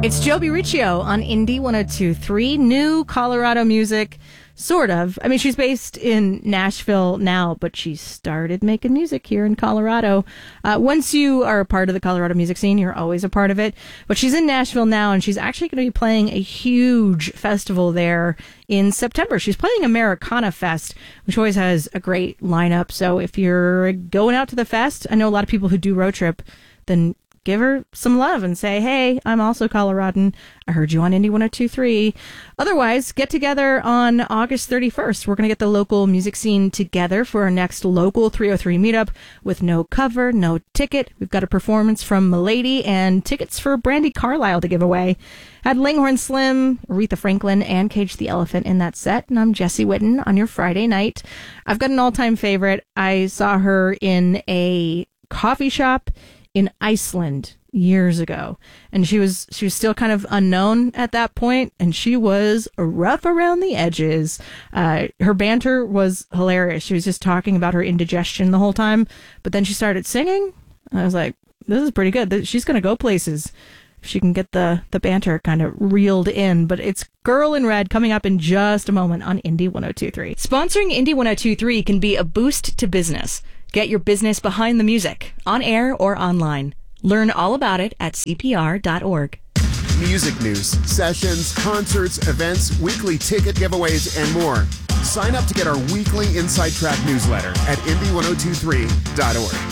It's Joby Riccio on Indie 102.3, new Colorado music, sort of. I mean, she's based in Nashville now, but she started making music here in Colorado. Once you are a part of the Colorado music scene, you're always a part of it. But she's in Nashville now, and she's actually going to be playing a huge festival there in September. She's playing Americana Fest, which always has a great lineup. So if you're going out to the fest, I know a lot of people who do road trip, then give her some love and say, hey, I'm also Coloradan. I heard you on Indie 102.3. Otherwise, get together on August 31st. We're going to get the local music scene together for our next local 303 meetup with no cover, no ticket. We've got a performance from Milady and tickets for Brandi Carlile to give away. Had Langhorne Slim, Aretha Franklin, and Cage the Elephant in that set. And I'm Jesse Witten on your Friday night. I've got an all-time favorite. I saw her in a coffee shop in Iceland years ago, and she was still kind of unknown at that point, and she was rough around the edges. Her banter was hilarious. She was just talking about her indigestion the whole time, but then she started singing. I was like, this is pretty good. She's gonna go places if she can get the banter kind of reeled in. But it's Girl in Red coming up in just a moment on Indie 102.3. Sponsoring Indie 102.3 can be a boost to business. Get your business behind the music, on air or online. Learn all about it at CPR.org. Music news, sessions, concerts, events, weekly ticket giveaways, and more. Sign up to get our weekly Inside Track newsletter at indie1023.org.